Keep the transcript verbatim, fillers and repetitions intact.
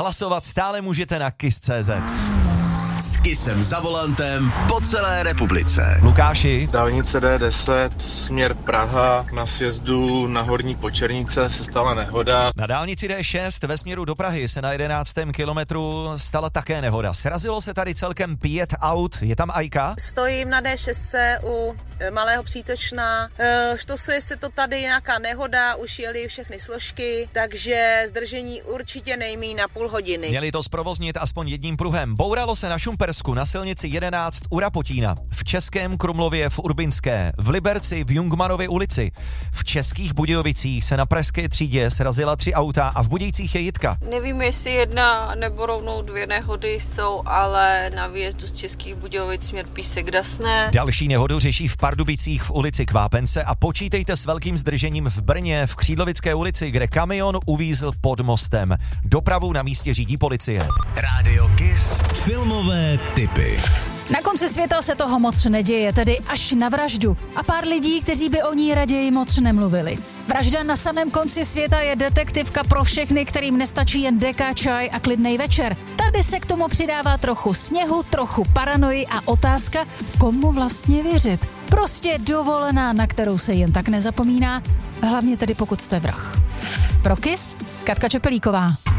Hlasovat stále můžete na kiss tečka cé zet. S Kissem za volantem po celé republice. Lukáši. Dálnice dé deset, směr Praha, na sjezdu na Horní Počernice se stala nehoda. Na dálnici dé šest ve směru do Prahy se na jedenáctém kilometru stala také nehoda. Srazilo se tady celkem pět aut, je tam Ajka? Stojím na dé šest u Malého Přítočna, štosuje se to tady, nějaká nehoda, už jeli všechny složky, takže zdržení určitě nejmí na půl hodiny. Měli to zprovoznit aspoň jedním pruhem. Bouralo se na Šumpersku na silnici jedenáct u Rapotína, v Českém Krumlově v Urbinské, v Liberci v Jungmanově ulici. V Českých Budějovicích se na pražské třídě srazila tři auta a v Budějcích je Jitka. Nevím, jestli jedna nebo rovnou dvě nehody jsou, ale na výjezdu z Českých Budějovic směr Písek Dasné. Další nehodu řeší v Pardubicích v ulici Kvápence a počítejte s velkým zdržením v Brně v Křídlovické ulici, kde kamion uvízl pod mostem. Dopravu na místě řídí policie. Rádio Kiss. Filmové tipy. Na konci světa se toho moc neděje, tedy až na vraždu. A pár lidí, kteří by o ní raději moc nemluvili. Vražda na samém konci světa je detektivka pro všechny, kterým nestačí jen deka, čaj a klidnej večer. Tady se k tomu přidává trochu sněhu, trochu paranoji a otázka, komu vlastně věřit. Prostě dovolená, na kterou se jen tak nezapomíná, hlavně tedy pokud jste vrah. Pro Kiss, Katka Čepelíková.